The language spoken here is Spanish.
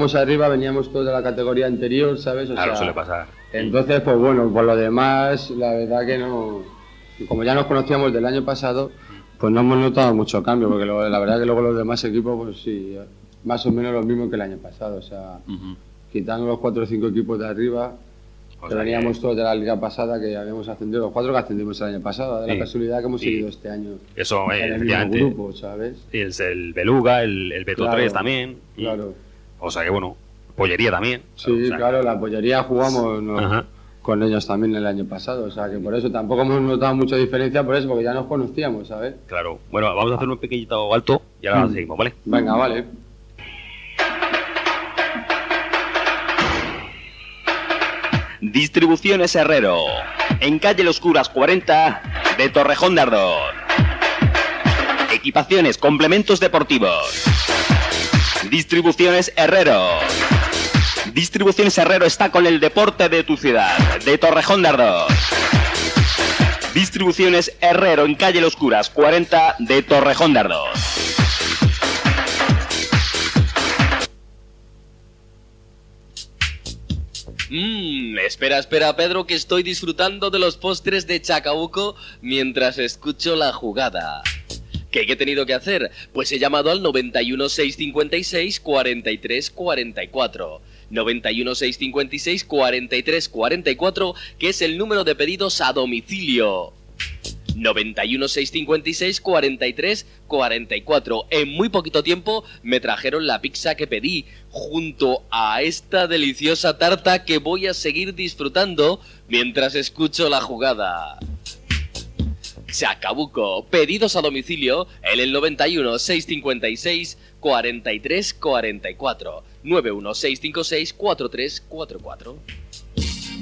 estábamos arriba, veníamos todos de la categoría anterior, ¿sabes? O Claro, sea, suele pasar. entonces, pues bueno, por lo demás, la verdad que no... Como ya nos conocíamos del año pasado, pues no hemos notado mucho cambio, porque la verdad que luego los demás equipos, pues sí, más o menos lo mismo que el año pasado. O sea, quitando los 4 o 5 equipos de arriba, que veníamos todos de la liga pasada, que habíamos ascendido, los 4 que ascendimos el año pasado, de la casualidad que hemos seguido este año eso, en el mismo grupo, ¿sabes? Y el Beluga, el Beto 3 también. Claro. O sea que bueno, Pollería también. Sí, o sea, claro, la Pollería jugamos con ellos también el año pasado, o sea que por eso tampoco hemos notado mucha diferencia, por eso, porque ya nos conocíamos, ¿sabes? Claro. Bueno, vamos a hacer un pequeñito alto y ahora seguimos, ¿vale? Venga, vale. Distribuciones Herrero, en calle Los Curas 40 de Torrejón de Ardón. Equipaciones, complementos deportivos. Distribuciones Herrero. Distribuciones Herrero está con el deporte de tu ciudad, de Torrejón de Ardón. Distribuciones Herrero en calle Los Curas 40 de Torrejón de Ardón. Espera, Pedro, que estoy disfrutando de los postres de Chacabuco mientras escucho la jugada. ¿Qué he tenido que hacer? Pues he llamado al 91 656 43 44. 91 656 43 44, que es el número de pedidos a domicilio. 91 656 43 44. En muy poquito tiempo me trajeron la pizza que pedí, junto a esta deliciosa tarta que voy a seguir disfrutando mientras escucho la jugada. Chacabuco, pedidos a domicilio en el 91 656 43 44. 91 656 43 44.